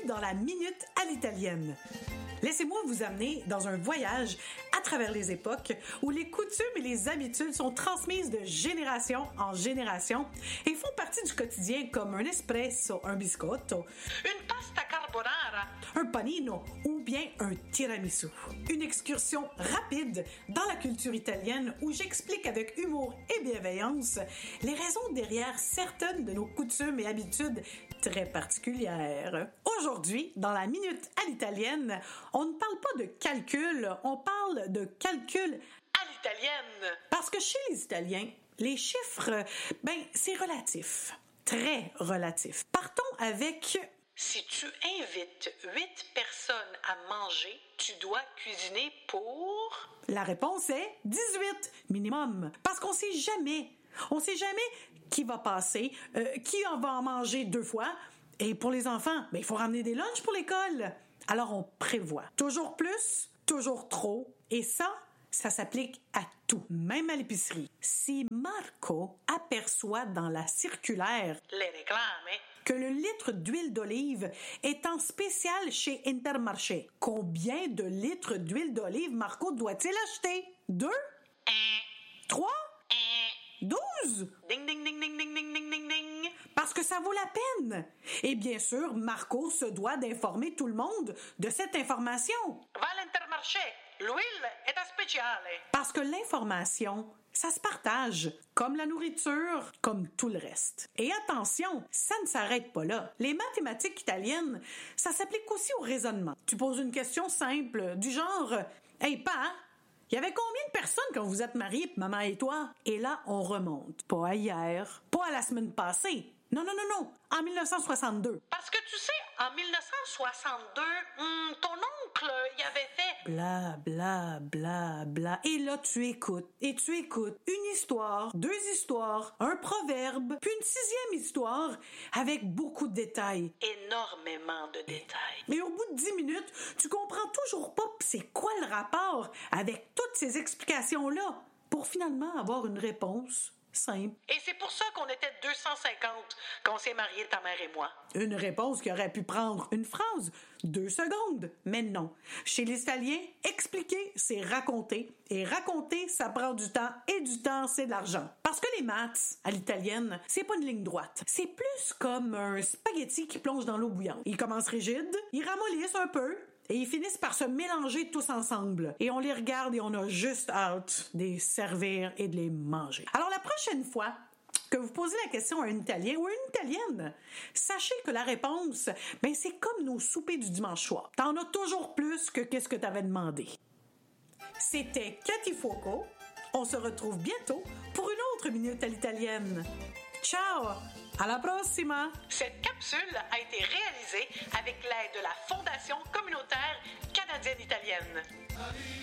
dans la Minute à l'italienne. Laissez-moi vous amener dans un voyage à travers les époques où les coutumes et les habitudes sont transmises de génération en génération et font partie du quotidien comme un espresso, un biscotto, une pasta carbonara, un panino ou bien un tiramisu. Une excursion rapide dans la culture italienne où j'explique avec humour et bienveillance les raisons derrière certaines de nos coutumes et habitudes très particulières. Aujourd'hui, dans la Minute à l'italienne, on ne parle pas de calcul, on parle de calcul à l'italienne. Parce que chez les Italiens, les chiffres, c'est relatif, très relatif. Partons avec... Si tu invites 8 personnes à manger, tu dois cuisiner pour... La réponse est 18 minimum. Parce qu'on sait jamais. On sait jamais qui va passer, qui en va en manger 2 fois. Et pour les enfants, il faut ramener des lunchs pour l'école. Alors on prévoit. Toujours plus, toujours trop. Et ça s'applique à tout, même à l'épicerie. Si Marco aperçoit dans la circulaire les réclames que le litre d'huile d'olive est en spécial chez Intermarché, combien de litres d'huile d'olive Marco doit-il acheter? 2? 3? 12? Ding, ding, ding, ding, ding, ding, ding, ding, ding. Parce que ça vaut la peine. Et bien sûr, Marco se doit d'informer tout le monde de cette information. Va à l'Intermarché. L'huile est à spéciale. Parce que l'information, ça se partage, comme la nourriture, comme tout le reste. Et attention, ça ne s'arrête pas là. Les mathématiques italiennes, ça s'applique aussi au raisonnement. Tu poses une question simple, du genre « Hey, pa, il y avait combien de personnes quand vous êtes mariés, maman et toi? » Et là, on remonte. Pas à hier, pas à la semaine passée. Non, en 1962. Parce que tu sais, en 1962, ton oncle, il avait fait... Bla, bla, bla, bla. Et là, tu écoutes. Et tu écoutes une histoire, 2 histoires, un proverbe, puis une 6e histoire avec beaucoup de détails. Énormément de détails. Mais au bout de 10 minutes, tu comprends toujours pas c'est quoi le rapport avec toutes ces explications-là pour finalement avoir une réponse simple. Et c'est pour ça qu'on était 250 quand on s'est mariés, ta mère et moi. Une réponse qui aurait pu prendre une phrase, 2 secondes. Mais non. Chez les Italiens, expliquer, c'est raconter. Et raconter, ça prend du temps. Et du temps, c'est de l'argent. Parce que les maths, à l'italienne, c'est pas une ligne droite. C'est plus comme un spaghetti qui plonge dans l'eau bouillante. Il commence rigide, il ramollisse un peu, et ils finissent par se mélanger tous ensemble. Et on les regarde et on a juste hâte de les servir et de les manger. Alors la prochaine fois que vous posez la question à un Italien ou à une Italienne, sachez que la réponse, c'est comme nos soupers du dimanche soir. T'en as toujours plus que qu'est-ce que t'avais demandé. C'était Cathy Fuoco. On se retrouve bientôt pour une autre Minute à l'italienne. Ciao! Alla prossima! Cette capsule a été réalisée avec l'aide de la Fondation communautaire canadienne-italienne.